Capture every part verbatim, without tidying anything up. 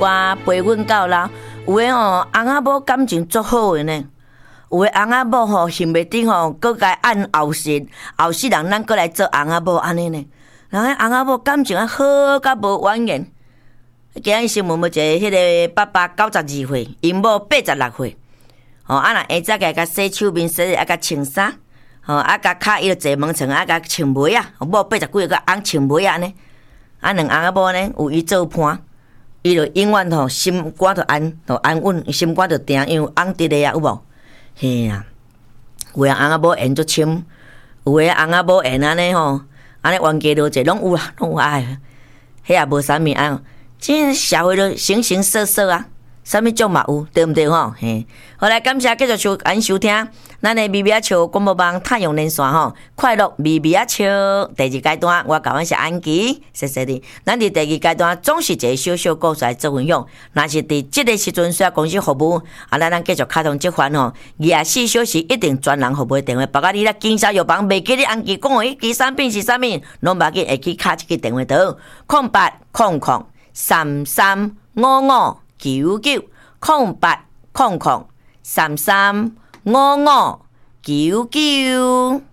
我陪阮到老，有诶吼翁仔某感情足好诶呢。有诶翁仔某吼性袂顶吼，搁甲按后世后世人咱搁来做翁仔某安尼呢。人迄翁仔某感情啊好甲无完言。今日新闻要一个迄个爸爸九十二岁，因某八十六岁。吼啊若下早起甲洗手面洗啊甲穿衫，吼啊甲骹伊就坐门床啊甲穿袜啊，某八十几岁甲翁穿袜啊安尼。啊两翁仔某呢有伊做伴。伊就永远吼心肝就安，就安稳，心肝就定，因为翁伫咧啊，有无？嘿啊，有诶翁仔某缘足深，有诶翁仔某缘安尼吼，安尼冤家路者拢有啦，拢有爱。迄也无啥物啊，即社会都形形色色啊，啥物种嘛有，对毋对吼？嘿，好来感谢继续收安收听，咱诶咪咪仔笑广播网太阳连线吼，快乐咪咪仔笑第二阶段，我甲阮是安琪，谢谢你。咱伫第二阶段总是一个小小故事来做分享，若是伫即个时阵需要公司服务，啊，咱咱继续开通即款吼，廿四小时一定专人服务电话，包括你咧经销药房袂记你安琪讲诶，迄支产品是啥物，拢袂记会去敲即个电话倒，空八空空三三五五九九，空八空空三三五五九九。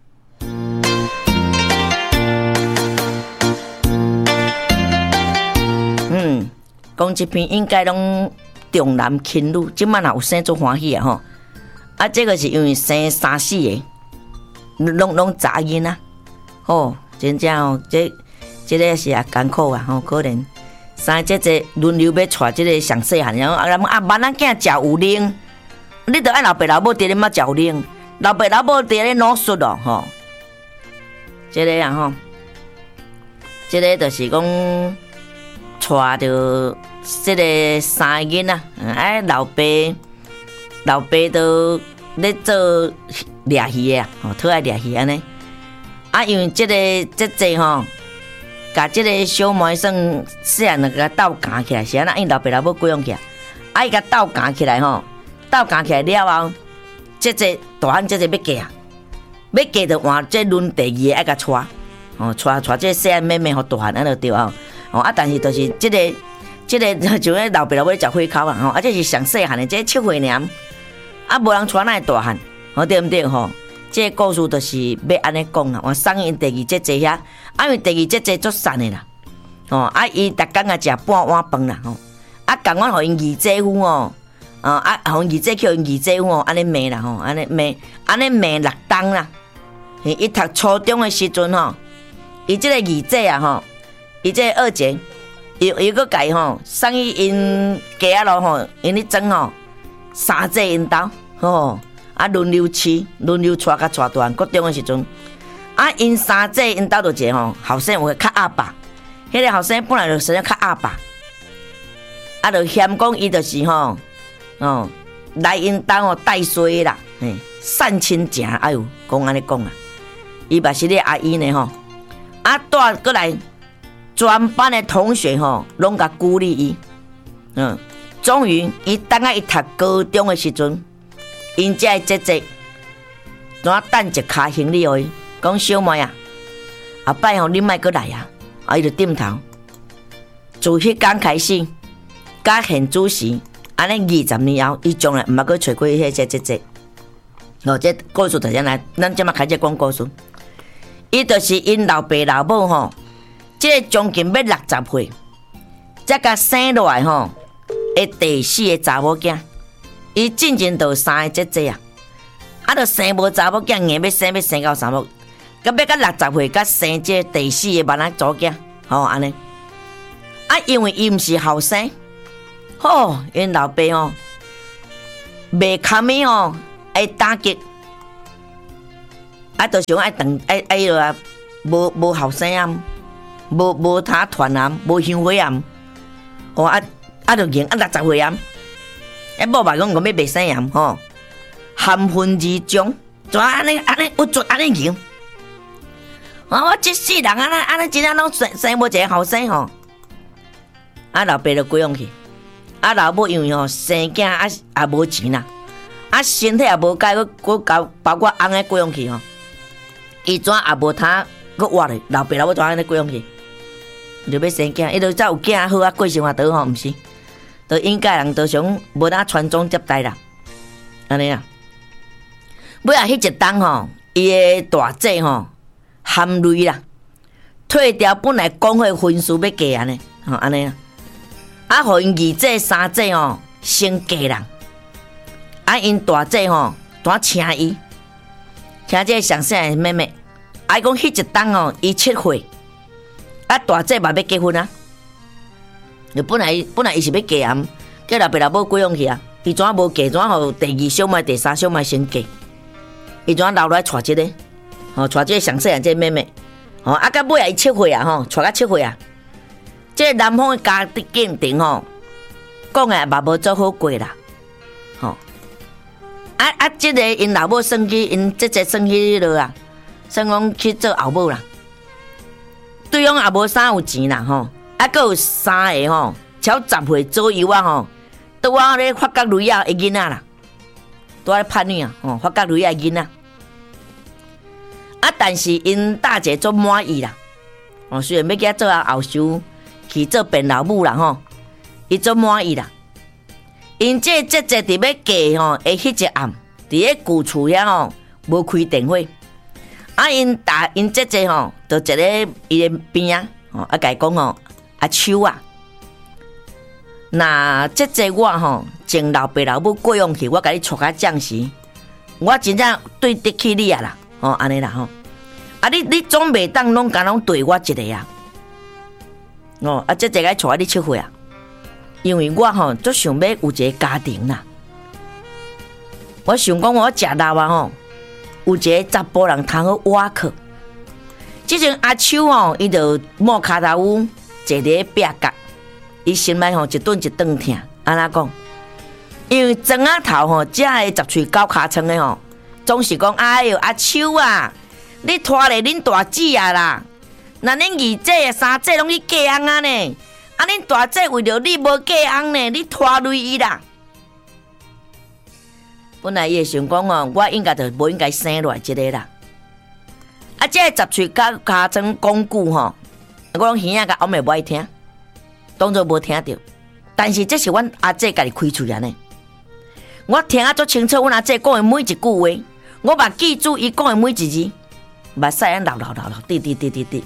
嗯，讲这篇应该拢重男轻女，即摆若有生足欢喜啊吼！啊，这个是因为生三四个，拢拢查囡仔，吼，真正哦，这这个是啊艰苦啊吼，可能三姐姐轮流要带这个上细汉，然后啊，啊，万咱囝食有能，你着爱老爸老母伫咧嘛食有能。老爸老母伫咧努力咯，吼，即个啊吼，即个就是讲带着即个三个囡仔，哎，老爸老爸都咧做掠鱼的啊，吼，特爱掠鱼安尼。啊，因为即个即这吼，甲即个小妹算细汉就甲斗夹起来，是安那，因老爸老母过用起来，啊，伊甲斗夹起来吼，斗夹起来了后。即个大汉，即个要嫁啊，要嫁就换即轮第二个爱甲娶，哦，娶娶即细汉妹妹互大汉安就对啊，哦啊，但是就是即个即个像迄老爸老母食火烤啊，吼，啊，这是上细汉的，这七岁尔，啊，无人娶哪会大汉，吼对毋对吼？即个故事就是要安尼讲啦，我送因第二节节遐，啊，因为第二节节足散的啦，哦，啊，伊逐工啊食半碗饭啦，吼，啊，共阮互因二姐夫哦。哦啊，互二姐叫因二姐夫哦，安尼骂啦吼，安尼骂，安尼骂六冬啦。伊读初中的时阵吼，伊即个二姐啊吼，伊即个二姐，伊伊个家吼，送去因家咯吼，因咧装吼，三姐因兜吼，啊轮流饲，轮流带甲带大。高中的时阵，啊因三姐因兜就一个吼，后生有个较阿爸，迄个后生本来就生得较阿爸，啊就嫌讲伊就是吼。哦，来因兜哦带水啦，嘿，散亲情，哎呦，讲安尼讲啦，伊嘛是咧阿姨呢吼，啊带过来，全班的同学吼，拢甲鼓励伊，嗯，终于伊等下伊读高中的时阵，因遮的姐姐，怎啊等一骹行李哦，讲小妹啊，后摆吼你莫过来啊，啊伊就点头，自迄天开始，甲现主时。安尼二十年后，伊从来毋捌去找过迄个姐姐。哦，这故事就先来，咱即马开始讲故事。伊就是因老爸老母吼，即个将近要六十岁，才甲生落来吼，诶第四个查某囝。伊进前就三个姐姐啊，啊，就生无查某囝，硬要生要生到三某，甲要到六十岁，甲生这第四个万仔祖囝，吼安尼。啊，因为伊毋是后生。吼，因老爸哦，袂堪的哦，爱打击，啊，就想爱等爱爱落啊，无无后生啊，无无他团啊，无香火啊，哦啊啊，就赢啊六十岁啊，啊无嘛讲讲要袂生啊，吼，含恨而终，就安尼安尼，有做安尼赢，啊我这世人安尼安尼真正拢生生无一个后生吼，啊老爸就归用去。啊，老母因为吼生囝啊也无钱啦，啊身体也无解，佮佮搞包括翁个过用去吼，伊怎也无他佮活咧，老爸老母怎安尼过用去？就要生囝，伊就才有囝好啊过生活倒吼，毋是？ 都应该人都想无哪传宗接代啦，安尼啊。尾啊，迄一冬吼，伊的大姐吼含泪啦，退掉本来讲好婚事要嫁安尼，吼安尼啊，啊，互因二姐三姐吼先嫁人，啊，因大姐吼单请伊，请这上细的妹妹，啊，讲迄一冬哦，伊七岁，啊，大姐嘛要结婚啊，就本来本来伊是要嫁啊，叫老爸老母过用去啊，伊怎无嫁，怎互第二小妹、第三小妹先嫁？伊怎留来带这个，吼，带这个上细汉这妹妹，吼，啊，到尾啊，伊七岁啊，吼，带到七岁啊，这个男方的家境庭吼，讲诶嘛无做好过啦，吼，啊啊，这个因老母算去，因姐姐算去落啊，算讲去做后母啦，对方也无啥有钱啦，吼，啊，佮有三个吼，超十岁左右啊，吼，拄啊咧发觉女仔的囡仔啦，拄啊咧叛逆啊，吼，发觉女仔的囡仔。啊！但是因大姐足满意啦，哦，虽然要叫做后叔去做变老母啦吼，伊足满意啦。因这姐姐伫要嫁吼，诶，迄一暗伫咧旧厝遐吼，无开电火。啊，因大因姐姐吼，就坐咧伊的边啊，吼，啊，甲伊讲吼，阿秋啊，那姐姐我吼，前老爸老母过用去，我甲你带较将时，我真正对得起你啊啦。哦，安尼啦吼，啊你你总袂当拢敢拢对我一个啊，哦，啊这一个带你七岁啊，因为我吼足想要有一个家庭啦，我想讲我食老啊吼，有一个查甫人通好挖靠，即阵阿秋吼，伊就摸骹头乌，坐伫壁角，伊心内吼一顿一顿疼，安那讲，因为庄仔头吼，只个十喙九尻川的吼。总是讲，哎哟，阿秋啊，你拖咧恁大姊啊啦，那恁二姐啊、三姐拢去嫁翁啊呢？啊，恁大姐为着你无嫁翁呢，你拖累伊啦。本来伊会想讲哦，我应该就无应该生落来一个啦。啊，这个十岁甲尻川讲句吼，我拢耳仔甲后面无爱听，当作无听到。但是这是阮阿姐家己开喙啊呢，我听啊足清楚，阮阿姐讲的每一句话。我把记住伊讲的每一字，目屎啊流流流流，滴滴滴滴滴。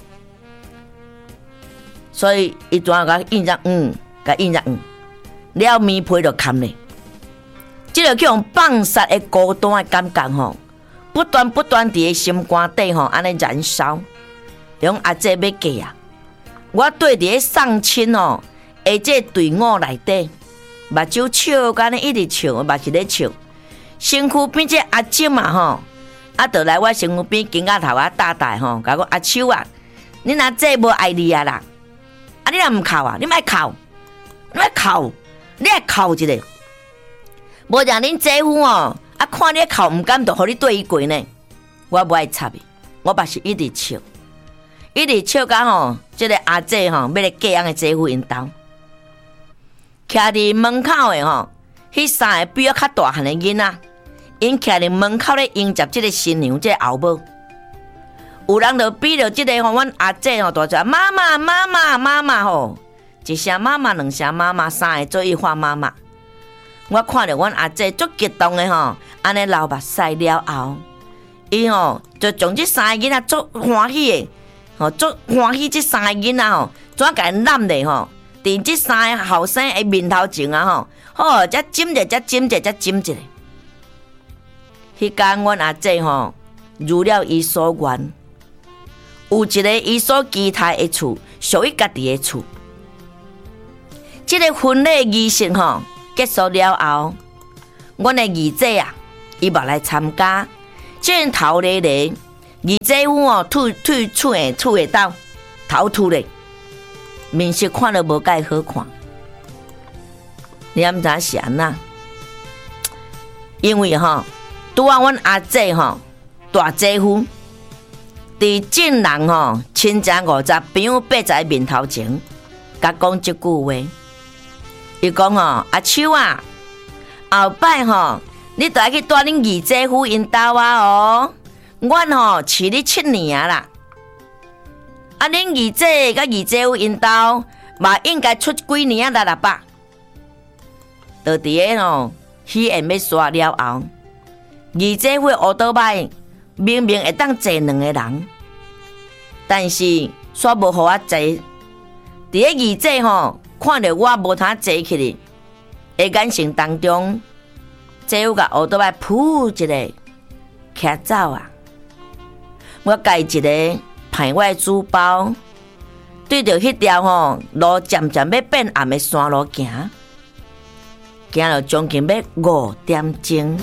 所以伊怎啊甲印上嗯，甲印上嗯，了面皮就砍咧。即个叫用放杀的孤单的感觉吼，不断不断伫个心肝底吼，安尼燃烧。用阿姐要嫁啊，我对伫个送亲吼，下这队伍内底，目睭笑，安尼一直笑，目是咧笑。身躯边这阿金嘛吼，啊，就来我身躯边紧仔头啊搭台吼，甲讲阿秋啊，恁阿姐无爱你啊啦，啊你若毋哭啊，你莫哭，你莫哭，你来哭一个，无让恁姐夫哦，啊看你哭毋敢，就互你对伊过呢。我无爱插伊，我嘛是一直笑，一直笑甲吼，即个阿姐吼，要来嫁翁的姐夫因兜，徛伫门口的吼，迄三个比较较大汉的囡仔。因徛伫门口咧迎接即个新娘，即个后母。有人就比着即个吼，阮阿姐吼大叫妈妈妈妈妈妈吼，一声妈妈，两声妈妈，三个做一喊妈妈。我看着阮阿姐足激动的吼，安尼流目屎了后，伊吼就将即三个囡仔足欢喜的，吼足欢喜即三个囡仔吼，怎甲因揽咧吼？伫即三个后生的面头前啊吼，好，才จิ้者，才จิ้者，才จิ้者。迄天，阮阿姐吼如了伊所愿，有一个伊所期待的厝，属于家己的厝。这个婚礼仪式吼结束了后，阮的二姐啊，伊嘛来参加。这头咧咧，二姐夫哦，退退厝的厝的斗，头秃咧，面色看了无介好看。你毋知是安那？因为吼。拄啊，阮阿姐吼大姐夫，伫众人吼亲情五十朋友八十个面头前，甲讲即句话。伊讲吼阿秋啊，后摆吼你著爱去带恁二姐夫因兜啊哦，阮吼饲你七年啊啦。啊，恁二姐甲二姐夫因兜嘛应该出几年啊啦啦吧？ 就伫个吼喜宴要刷了后，二姐会乌倒摆，明明会当坐两个人，但是煞无互我坐。伫个二姐吼看到我无通坐起哩，个眼神当中，姐夫甲乌倒摆噗一个徛走啊！我家一个排我的书包，对着迄条吼路渐渐要变暗的山路行，行到将近要五点钟。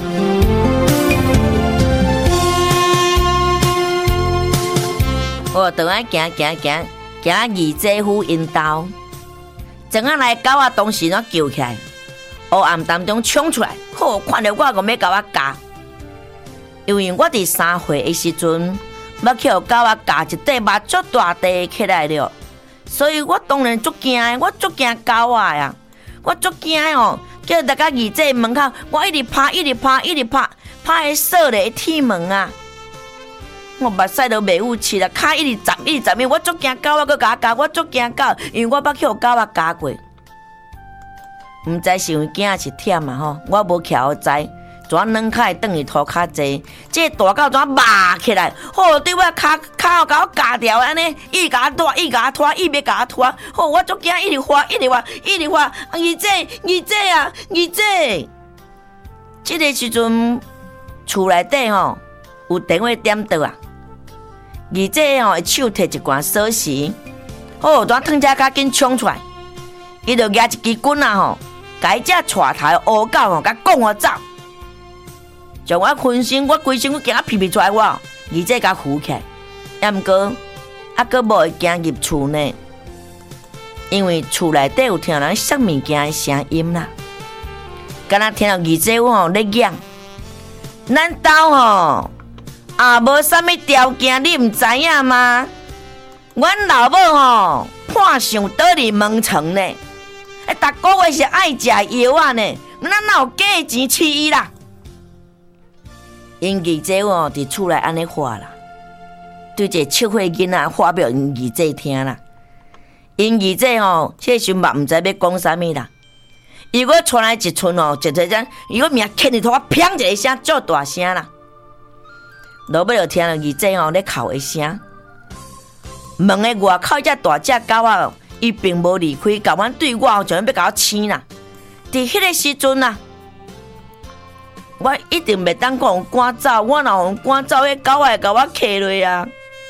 我当下行行行行二姐夫因兜，前仔来狗仔当时怎叫起来，黑暗当中冲出来，好看到我个要甲我夹，因为我伫三岁的时阵。要去互狗仔夹一块目足大地起来了，所以我当然足惊的，我足惊狗仔呀，我足惊的哦！叫大家二姐门口，我一直拍，一直拍，一直拍，拍迄锁咧铁门啊！我目屎都袂有气啦，骹一直站，一直站面，我足惊狗仔，佮甲我夹，我足惊狗，因为我捌去互狗仔夹过，毋知是因为囝是忝嘛吼，我无徛好知。怎软脚会转去涂骹济，这个大狗怎骂起来？好，对我骹骹甲我夹掉安尼，伊甲我拖，伊甲我拖，伊要甲我拖。好，我足惊，一直滑，一直滑，一直滑。二姐，二姐啊，二姐！这个时阵，厝内底吼有电话点到啊。二姐吼，手摕一罐锁匙，好，怎腾只较紧冲出来，伊就举一支棍啊吼，甲伊只带头乌狗吼，甲讲我走。将我分身，我规身我惊啊皮皮出来我，二姐甲扶起来，也毋过啊，佫无会行入厝呢，因为厝内底有听人摔物件的声音啦，敢若听到二姐我吼咧嚷，咱兜吼也无啥物条件，你毋知影吗？阮老母吼判上倒伫门床呢，哎，逐个月是爱食药啊呢，咱哪有假钱饲伊啦？因二姐哦，伫厝内安尼话啦，对一个七岁囡仔发表因二姐听啦。因二姐哦，这时嘛毋知要讲啥物啦。如果传来一寸哦，一个只，如果命牵着头，我砰一个声，足大声啦。落尾就听到二姐哦咧哭的声。门的外口只大只狗仔，伊并无离开，甲阮对我哦，像要甲我亲啦。伫迄个时阵啊。我一定袂当讲赶走，我若互赶走，迄狗仔会甲我骑落啊！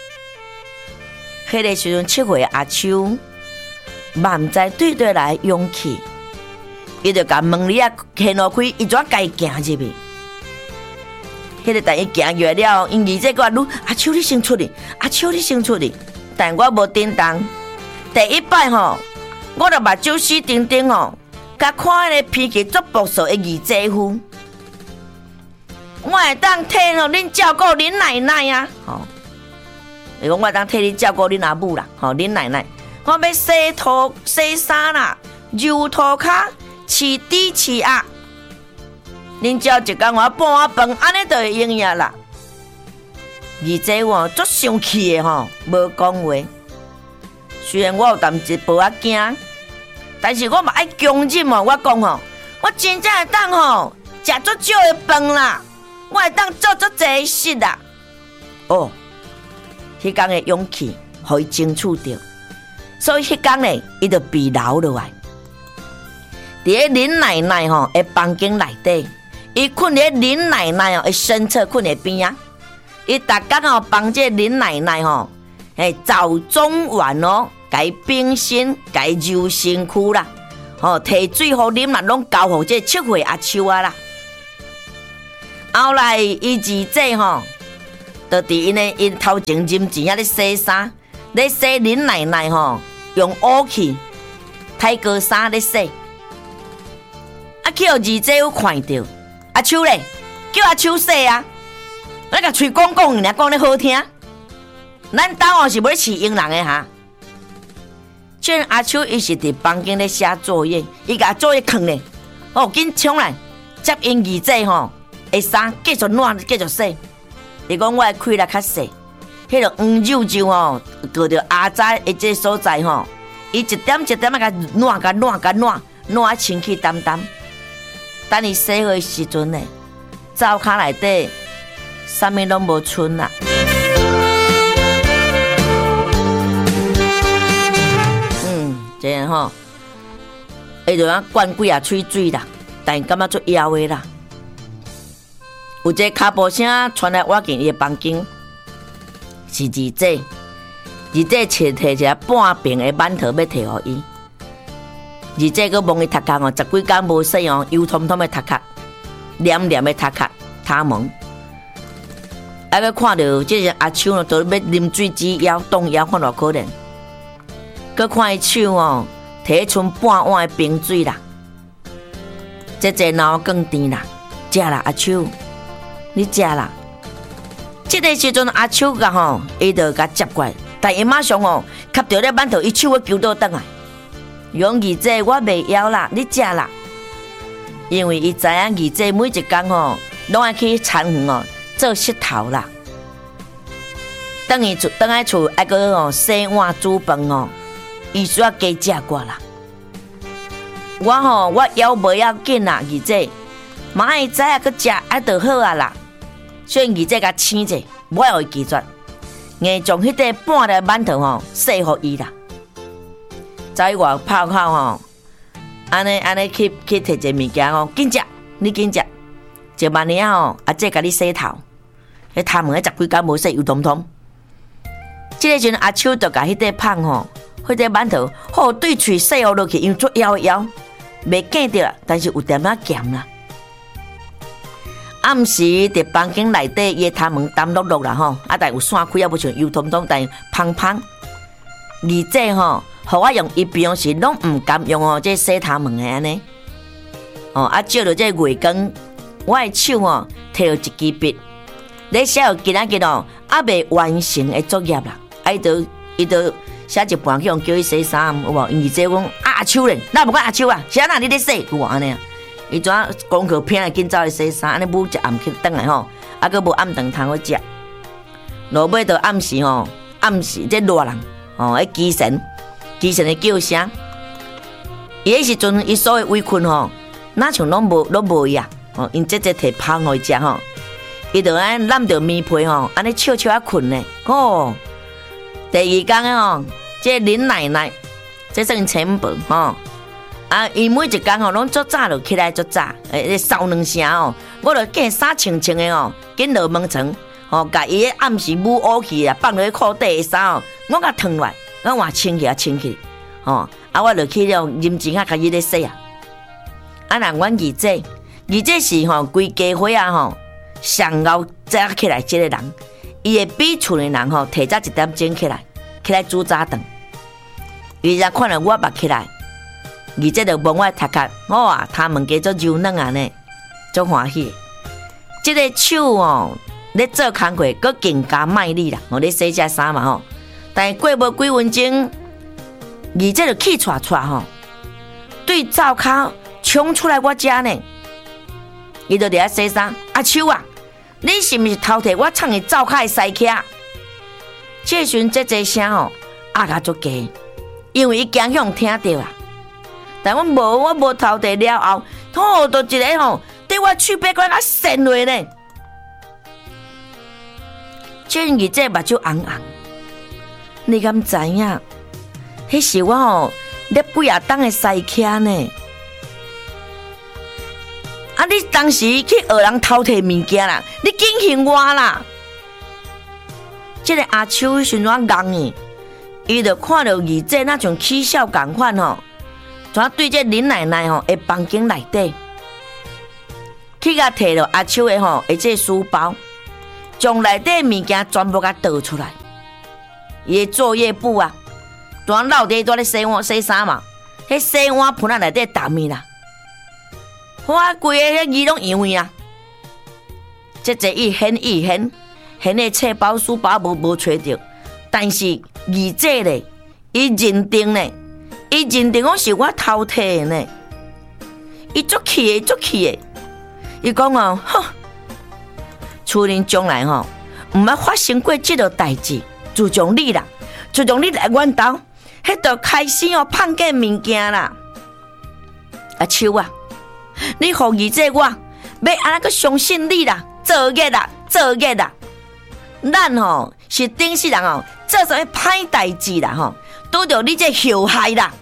迄个时阵，七岁阿秋万毋知对对来勇气，伊就甲门里啊掀落开，伊怎家行入去？迄个等伊行入来了，因二姐讲：“阿秋你先出去，阿秋你先出去。”但我无叮当。第一摆吼，我就目睭死定定吼，甲看迄个脾气足暴躁的二姐夫。我会当替吼恁照顾恁奶奶啊，吼！伊讲我会当替你照顾恁阿母啦，吼，恁奶奶。我要洗涂、洗衫啦，揉涂骹、饲猪、饲鸭。恁照一工我半碗饭，安尼就会用呀啦。二姐我足生气的吼，无讲话。虽然我有淡一无仔惊，但是我嘛爱强忍哦。我讲吼，我真正会当吼食足少的饭啦。我会当做足济事啦！哦，迄天的勇气，互伊争取着，所以迄天呢，伊就被留落来。伫个林奶奶吼的房间内底，伊困伫林奶奶哦的身侧困伫边啊。伊逐工吼帮这林奶奶吼，嘿早中晚哦，甲伊冰身，甲伊揉身躯啦，吼摕水互啉啦，拢交互这七岁阿秋啊啦。后来，伊二姐吼，就伫因的因头前任钱啊咧洗衫，咧洗恁奶奶吼，用乌器、太哥衫咧洗。啊，去互二姐有看到，阿秋咧，叫阿秋洗啊，咱甲喙讲讲，尔讲咧好听。咱兜哦是要饲佣人的哈。这阿秋伊是伫房间咧写作业，伊甲作业藏咧，哦，紧冲来接因二姐吼。会衫继续暖，继续洗。伊讲我的开力较细，迄个黄肉就吼，过着阿仔的这所在吼，伊一点一点啊甲暖，甲暖，甲暖，暖啊清气淡淡。 等伊洗好的时阵呢，灶骹内底啥物拢无剩啦。嗯，这样吼，伊就啊灌几啊喙水啦，但感觉足枵的啦。有一个脚步声传来我进伊的房间，是二姐。二姐摕摕一个半平的馒头要摕互伊。二姐佫摸伊头壳哦，十几工无洗哦，油彤彤的头壳，黏黏的头壳，头毛。啊，要看到这个阿秋呢，都要啉水止枵，冻枵，看偌可怜。佫看伊手哦，摕剩半碗的冰水啦，这这脑更甜啦，食啦阿秋，你食啦。这个时阵阿秋甲吼，伊就甲接过来，但伊马上哦，吸到咧馒头，伊手要揪倒转来。讲二姐，我袂枵啦，你食啦。因为伊知影二姐每一工吼，拢爱去田园哦做石头啦。等伊厝，等来厝，爱个哦洗碗煮饭哦，伊需要加食过啦。我吼，我枵袂要紧啦，二姐，妈会知影佮食，爱就好啊啦。所以二姐甲醒者，我互伊记住，硬将迄块半粒馒头吼洗互伊啦。走去外泡泡吼，安尼安尼去去摕一个物件吼，紧食，你紧食，食慢了吼，阿姐甲你洗头，迄头毛迄十几工无洗油彤彤。即个时阵阿秋就甲迄块胖吼，迄块馒头好对喙洗互落去，因为足枵枵，袂见着啦，但是有点仔咸啦。暗时伫房间内底，伊头毛澹漉漉啦吼，啊但有散开，啊不像油彤彤，但芳芳。而这吼。互我用伊平常时拢毋甘用哦，这洗头毛的安尼。哦，啊照着这月光，我的手哦摕着一支笔，咧写着今仔日哦还未完成的作业啦。啊，伊就伊就写一半去用叫伊洗衫，有无？因为这讲啊阿秋咧，那无讲阿秋啊，是安那你咧洗？有无安尼啊？伊怎功课偏来紧走去洗衫，安尼母一暗去转来吼，啊个无暗顿通去食。落尾就暗时吼，暗时这热人哦，迄机神。机神的叫声，伊迄时阵伊所有围裙吼，哪像拢无拢无呀？哦，因这这摕芳互伊食吼，伊就安揽着棉被吼，安尼笑笑啊困呢。哦，第二天诶吼，这林奶奶，这算前辈吼，啊，伊每一工吼拢足早就起来足早，诶，扫两声哦，我就见衫穿穿诶吼，紧落门床，吼，甲伊诶暗时捂乌去啊，放落去裤底诶衫哦，我甲脱来。我换清起啊，清起，吼、哦！啊，我就去了认真啊，甲伊咧洗啊。啊，人阮二姐，二姐是吼规家伙啊吼，上后早起来即个人，伊会比厝里人吼提早一点钟起来，起来煮早饭。伊才看到我目起来，二姐就摸我头壳，我啊，头毛加做柔软啊呢，足欢喜。即、這个手哦，咧做工课，佮更加卖力啦，我咧洗只衫嘛吼。但过无几分钟，二姐就气喘喘吼，对灶骹冲出来我家呢。伊就伫遐洗衫，阿秋啊，你是毋是偷摕我藏伫灶骹的西屉？这时这这声吼，压甲足低，因为伊惊向听到啊。但我无，我无偷摕了后，吼，就一个吼，对我喙边个啊扇落呢。这二姐目睭红红。你敢知影？迄是我吼，咧几啊档的西屉呢？啊！你当时去学人偷摕物件啦，你警醒我啦！这个阿秋是怎戆呢？伊就看到二姐那种起笑共款吼，怎对这林奶奶吼的房间内底，去甲摕到阿秋的吼，的这书包，将内底物件全部甲倒出来。伊的作业簿啊，当老爹在咧洗碗洗衫嘛，迄洗碗盆啊内底澹去啦，我规个迄字拢样去啊。这这一显一显，显的册包书包无无找着，但是二姐咧，伊认定咧，伊认定我是我偷摕的呢。伊足气的，足气的，伊讲哦，哼，厝人将来吼，毋捌发生过这个代志。自从你啦，自从你来阮兜，迄就开始哦，碰见物件啦。阿秋啊， 你互二姐我，要安那个相信你啦，做业啦，做业啦。咱吼是顶世人哦，做啥物歹代志啦吼，拄着你这受害啦。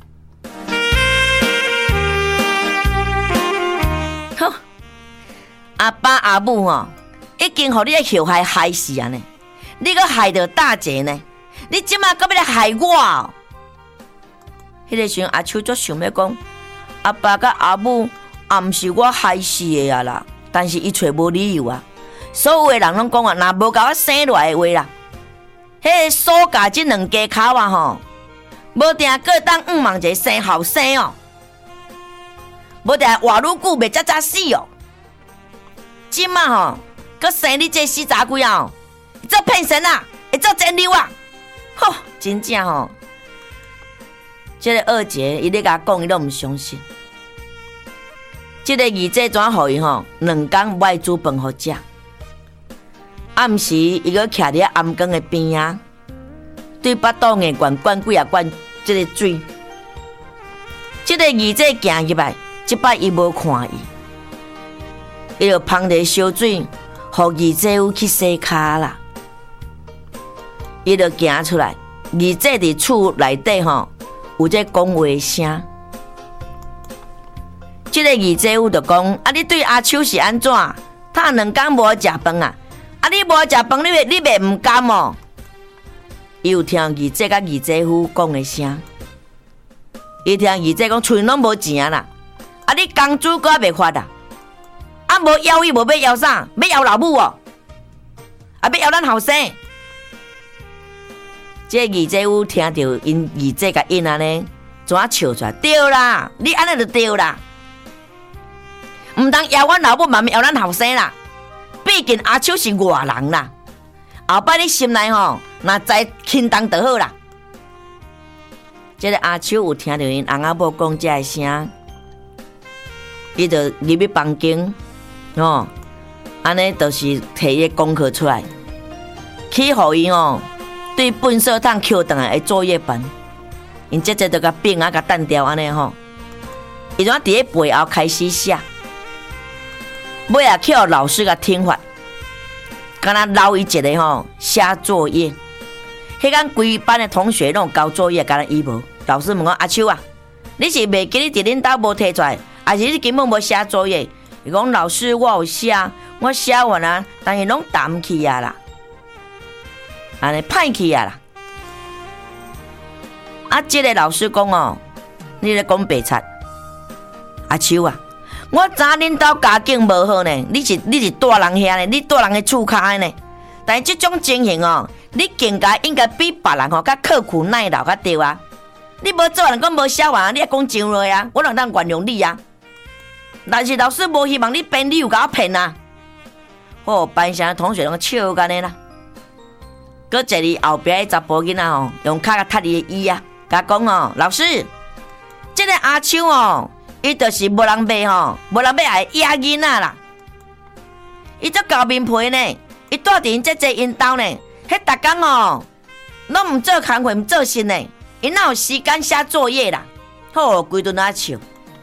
好，阿爸阿母吼，已经互你这受害害死啊呢，你搁害着大姐呢，你即马搁要来害我哦。迄个时阵阿秋就想要讲，阿爸甲阿母也毋是我害死的啊啦，但是伊找无理由啊。所有的人拢讲啊，若无甲我生落来的话啦，迄个苏家即两家口啊吼，无定个当五万一个生后生哦，无定活愈久袂早早死哦。即马吼，佮生你这死查鬼啊，会做骗神啊，会做真溜啊，吼，真正吼，即、這个二姐伊咧甲讲，伊都毋相信。即、這个二姐怎互伊吼，两工袂煮饭互食。暗时，伊个徛伫暗缸的边啊，对巴肚硬灌灌几啊灌即个水。即、這个二姐行入来，即摆伊无看伊，伊就捧着烧水，互二姐夫去洗骹啦。伊就行出来，二姐伫厝内底吼，有在讲话声。即、這个二姐夫就讲：啊，你对阿秋是安怎？他两工无食饭啊？啊！你无食饭，你你袂毋甘哦？伊有听二姐甲二姐夫讲的声，伊听二姐讲厝拢无钱啦，啊！你工资阁还袂发啦，啊！无邀伊，无要邀啥？要邀老母哦，啊！要邀咱后生。这二姐夫听到因二姐甲因安尼，怎啊笑出来？对啦，你安尼就对啦，毋通邀阮老母，嘛免邀咱后生啦。毕竟阿秋是外人啦，后摆你心内吼，若知轻重就好啦。这个阿秋有听到因翁仔某讲这个声，伊就入去房间，吼，安尼就是摕伊功课出来，去互伊哦，对粪扫桶捡倒来的作业本，因接着就甲并啊甲单调安尼吼，伊怎伫咧背后开始写。尾啊，去互老师甲听法，敢若留伊一个吼写作业。迄间规班的同学拢交作业，敢若伊无。老师问我阿秋啊，你是袂记你伫恁兜无摕出来，还是你根本无写作业？伊讲老师我有写，我写完啊，但是拢淡去啊啦，安尼歹去啊啦。啊，即个老师讲哦，你咧讲白贼，阿秋啊。我知恁兜家境无好呢，你是你是住人遐呢，你住人的厝骹呢。但是这种情形哦，你更加应该比别人吼较刻苦耐劳较对啊。你无做人讲无写完，你还讲上落啊，我哪当原谅你啊？但是老师无希望你编，你又甲我骗啊！哦，班上的同学拢笑干呢啦。搁一日后壁迄查甫囡仔吼，用脚甲踢伊的椅啊，甲讲哦，老师，这个阿秋哦。伊就是无人买吼，无人买来野囡仔啦。伊做厚面皮呢，伊住伫因这这因兜呢，迄逐工哦，拢毋做工课，毋做事呢，伊哪有时间写作业啦？好，规顿啊笑。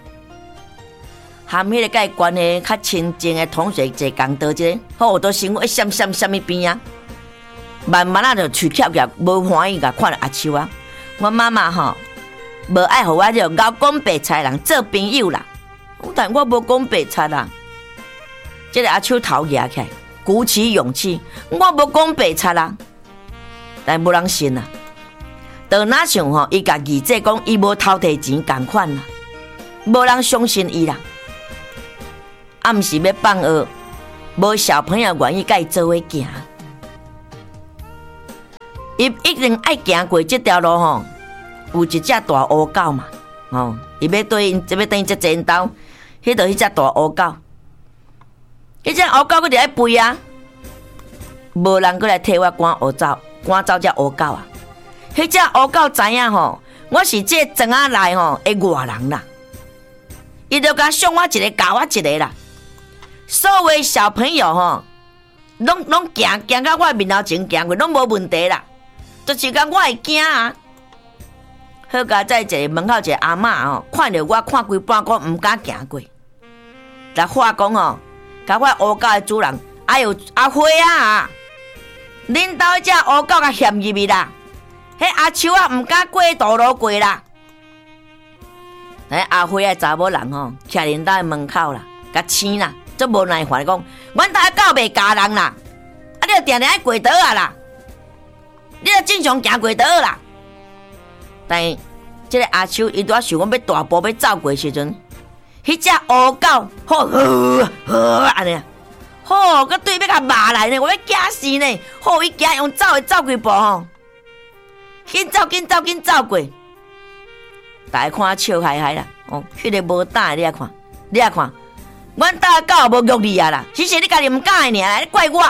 含迄个甲伊关系较亲近的同学坐共桌者，好，都生活一闪闪闪物边啊，慢慢啊就喙翘翘，无欢喜甲看着阿秋啊，我妈妈吼。无爱互我这个高讲白菜人做朋友啦，但我无讲白菜啦。这个阿秋头举起来，鼓起勇气，我无讲白菜啦，但无人信啦。到哪想吼，伊家二姐讲伊无偷摕钱共款啦，无人相信伊啦。暗时要放学，无小朋友愿意甲伊做伙行，伊一定爱行过这条路吼。有一只大乌狗嘛，哦，伊要对因，要等伊只前兜，迄著迄只大乌狗，迄只乌狗佫伫咧吠啊，无人佫来替我赶乌走，赶走只乌狗啊！迄只乌狗知影吼，我是这庄仔内吼的外人啦，伊著甲送我一个，教我一个啦。所有小朋友吼，拢拢行行到我面头前行过，拢无问题啦，就是讲我会惊啊。好佳在一个门口一个阿嬷吼，看到我看规半个毋敢行过， 来话讲哦，甲我乌狗的主人，哎呦阿辉啊，恁兜只乌狗甲陷入去啦，迄阿秋啊毋敢过道路过啦。迄阿辉的查某人吼，徛恁兜的门口啦，甲青啦，足无耐烦讲，阮兜狗袂咬人啦，啊你着定定爱过道啊啦，你着正常行过道啦。但即个阿秋伊拄仔想讲要大步要走过时阵，迄只乌狗吼呵呵安尼，吼，佮对要甲骂来呢，我要惊死呢，吼，伊惊用走的走几步吼，紧走紧走紧走过，大家看笑嗨嗨啦，哦，迄、那个无胆的你来看，你来看，阮兜狗无虐你啊啦，其实你家己毋敢的尔，你怪我。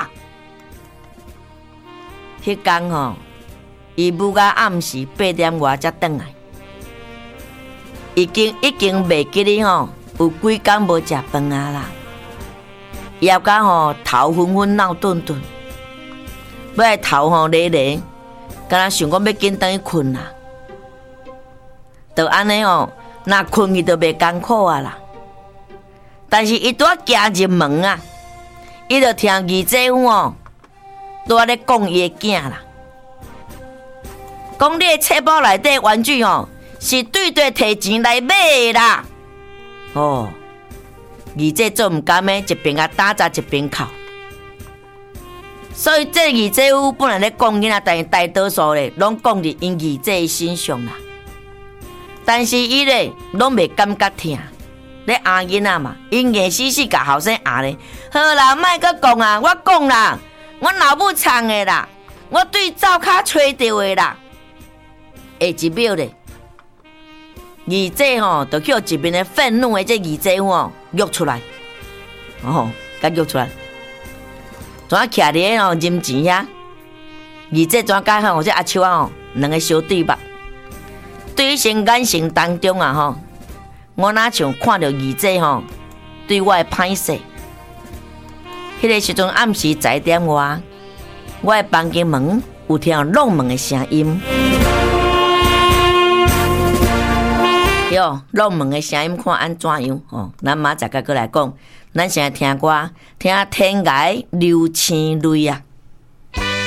迄天吼，伊母甲暗时八點外才轉來，已經已經袂記哩吼，有幾天無食飯啊啦，也甲吼頭昏昏腦頓頓，尾來頭吼咧咧，敢若想講要緊轉去困啦，就安尼吼，若困伊就袂艱苦啊啦。但是伊拄仔行入門啊，伊就聽二姐夫哦，拄仔咧講伊的囝啦。讲你的册包内底玩具吼，是对对摕钱来买的啦。哦，二姐做毋甘的，一边甲打杂一边哭。所以这二姐夫本来咧讲囡仔，但是大多数咧拢讲伫因二姐的身上啦。但是伊咧拢袂感觉疼，咧压囡仔嘛，因硬死死甲后生压咧。好啦，莫阁讲啊，我讲啦，我老母藏的啦，我对灶骹吹着的啦。下一秒咧，二姐吼就叫一边的愤怒的这二姐夫吼约出来，哦，甲约出来，怎啊徛伫吼啉钱遐？二姐怎解吼？这阿秋啊吼，两个小对目，对先眼神当中啊吼，我哪像看到二姐吼对我的歹势。迄个时阵暗时十一點外，我的房間門有聽到弄門的聲音。哟，弄门的声音看安怎样？哦，咱明仔再过来讲，咱先听歌，听天涯流星泪啊。